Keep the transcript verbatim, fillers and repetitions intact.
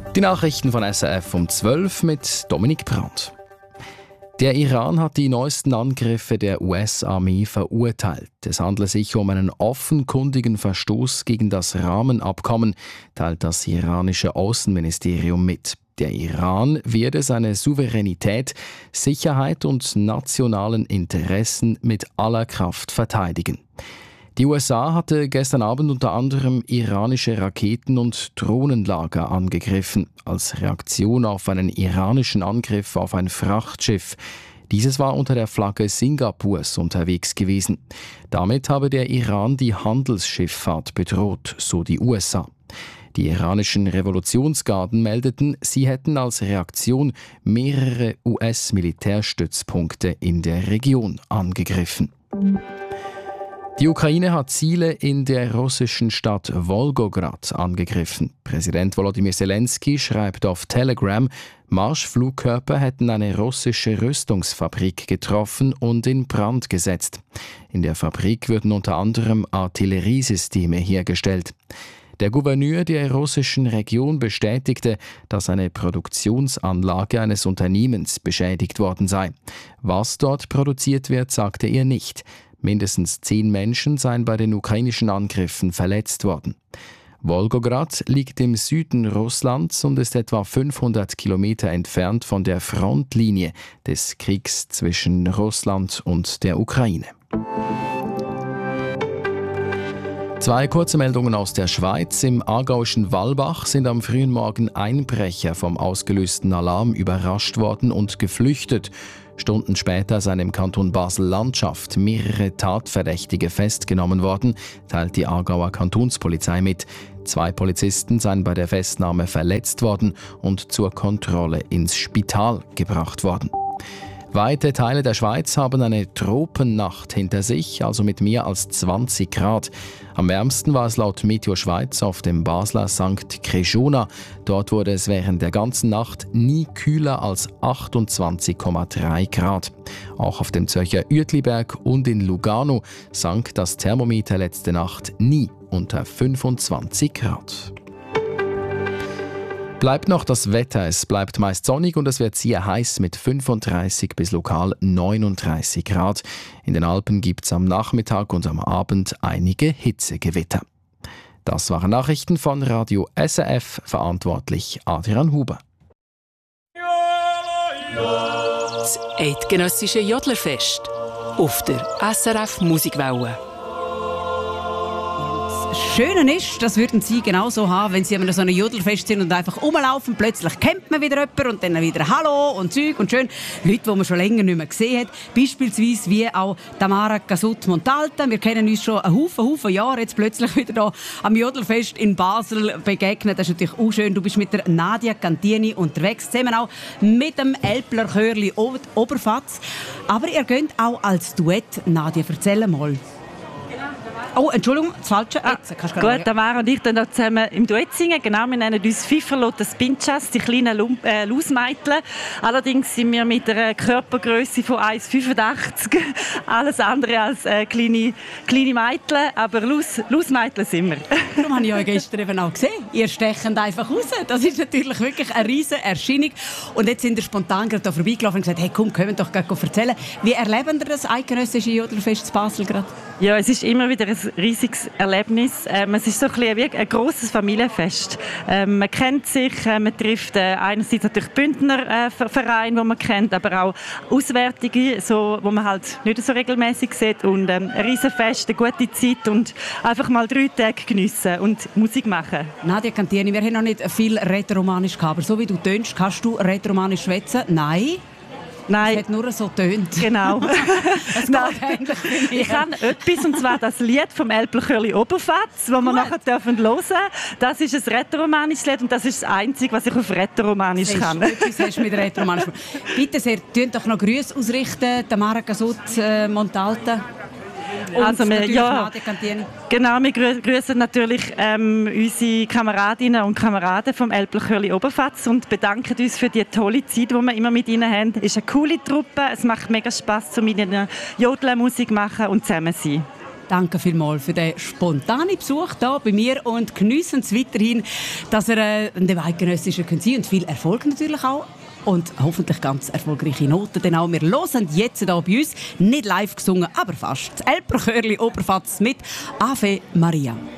Die Nachrichten von S R F um zwölf mit Dominik Brandt. Der Iran hat die neuesten Angriffe der U S-Armee verurteilt. Es handelt sich um einen offenkundigen Verstoß gegen das Rahmenabkommen, teilt das iranische Außenministerium mit. Der Iran werde seine Souveränität, Sicherheit und nationalen Interessen mit aller Kraft verteidigen. Die U S A hatte gestern Abend unter anderem iranische Raketen- und Drohnenlager angegriffen, als Reaktion auf einen iranischen Angriff auf ein Frachtschiff. Dieses war unter der Flagge Singapurs unterwegs gewesen. Damit habe der Iran die Handelsschifffahrt bedroht, so die U S A. Die iranischen Revolutionsgarden meldeten, sie hätten als Reaktion mehrere U S-Militärstützpunkte in der Region angegriffen. Die Ukraine hat Ziele in der russischen Stadt Wolgograd angegriffen. Präsident Volodymyr Zelensky schreibt auf Telegram, Marschflugkörper hätten eine russische Rüstungsfabrik getroffen und in Brand gesetzt. In der Fabrik würden unter anderem Artilleriesysteme hergestellt. Der Gouverneur der russischen Region bestätigte, dass eine Produktionsanlage eines Unternehmens beschädigt worden sei. Was dort produziert wird, sagte er nicht. Mindestens zehn Menschen seien bei den ukrainischen Angriffen verletzt worden. Wolgograd liegt im Süden Russlands und ist etwa fünfhundert Kilometer entfernt von der Frontlinie des Kriegs zwischen Russland und der Ukraine. Zwei kurze Meldungen aus der Schweiz. Im aargauischen Wallbach sind am frühen Morgen Einbrecher vom ausgelösten Alarm überrascht worden und geflüchtet. Stunden später seien im Kanton Basel-Landschaft mehrere Tatverdächtige festgenommen worden, teilt die Aargauer Kantonspolizei mit. Zwei Polizisten seien bei der Festnahme verletzt worden und zur Kontrolle ins Spital gebracht worden. Weite Teile der Schweiz haben eine Tropennacht hinter sich, also mit mehr als zwanzig Grad. Am wärmsten war es laut Meteo Schweiz auf dem Basler Sankt Crejona. Dort wurde es während der ganzen Nacht nie kühler als achtundzwanzig Komma drei Grad. Auch auf dem Zürcher Uetliberg und in Lugano sank das Thermometer letzte Nacht nie unter fünfundzwanzig Grad. Bleibt noch das Wetter. Es bleibt meist sonnig und es wird sehr heiß mit fünfunddreißig bis lokal neununddreißig Grad. In den Alpen gibt es am Nachmittag und am Abend einige Hitzegewitter. Das waren Nachrichten von Radio S R F, verantwortlich Adrian Huber. Das eidgenössische Jodlerfest auf der S R F Musikwelle. Das Schöne ist, das würden Sie genauso haben, wenn Sie an so einem Jodelfest sind und einfach rumlaufen. Plötzlich kennt man wieder jemanden und dann wieder Hallo und Zeug und schön. Leute, die man schon länger nicht mehr gesehen hat. Beispielsweise wie auch Tamara Casut-Montalta. Wir kennen uns schon einen Haufen, Haufen Jahre. Jetzt plötzlich wieder hier am Jodelfest in Basel begegnet. Das ist natürlich auch schön. Du bist mit der Nadia Cantini unterwegs. Zusammen auch mit dem Elpler Chörli Oberfatz. Aber ihr geht auch als Duett. Nadia, erzähl mal. Oh, Entschuldigung, das Falsche. Ah, gut, Tamara und ich dann zusammen im Duett singen. Genau, wir nennen uns Pfifferlotte Spinchas, die kleinen Lump- äh, Lausmeitlen. Allerdings sind wir mit einer Körpergröße von eins Komma fünfundachtzig. Alles andere als äh, kleine, kleine Meitlen, aber Laus, Lausmeitlen sind wir. Darum habe ich euch gestern eben auch gesehen. Ihr stecht einfach raus. Das ist natürlich wirklich eine riesige Erscheinung. Und jetzt sind wir spontan gerade hier vorbeigelaufen und gesagt, hey, komm, können wir doch gerade erzählen. Wie erleben wir das eidgenössische Jodlerfest in Basel gerade? Ja, es ist immer wieder ein riesiges Erlebnis. Ähm, es ist so ein, bisschen ein grosses Familienfest. Ähm, man kennt sich, äh, man trifft äh, einerseits natürlich Bündnervereine, äh, die man kennt, aber auch Auswärtige, so, wo man halt nicht so regelmäßig sieht. Und ähm, ein riesiges Fest, eine gute Zeit und einfach mal drei Tage geniessen und Musik machen. Nadia Cantini, wir haben noch nicht viel Rätoromanisch gehabt, aber so wie du tönst, kannst du Rätoromanisch schwätzen? Nein. Nein. Es hat nur so tönt. Genau. Ich kann etwas, und zwar das Lied vom Elpler Chörli Oberfatz, das wir Gut. nachher dürfen hören. Das ist ein rätoromanisches Lied und das ist das Einzige, was ich auf rätoromanisch kann. Etwas hast du mit rätoromanisch. Bitte sehr, tönt doch noch Grüße ausrichten, Tamara Casut, äh, Montalta. Und also wir, ja, genau, wir grüßen natürlich ähm, unsere Kameradinnen und Kameraden vom Elpler Chörli Oberfatz und bedanken uns für die tolle Zeit, die wir immer mit ihnen haben. Es ist eine coole Truppe, es macht mega Spass, zu mit ihnen Jodeln, Musik machen und zusammen sein. danke vielmals für den spontanen Besuch hier bei mir und geniessen es weiterhin, dass ihr äh, ein eidgenössischer könnt sein und viel Erfolg natürlich auch. Und hoffentlich ganz erfolgreiche Noten. Denn auch wir hören jetzt hier bei uns, nicht live gesungen, aber fast. Das Elperchörli Oberfatz mit Ave Maria.